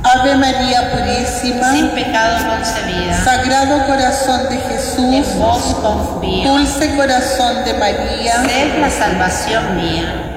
Ave María Purísima, sin pecado concebida. Sagrado Corazón de Jesús, En vos confío. Dulce Corazón de María, Sed la salvación mía.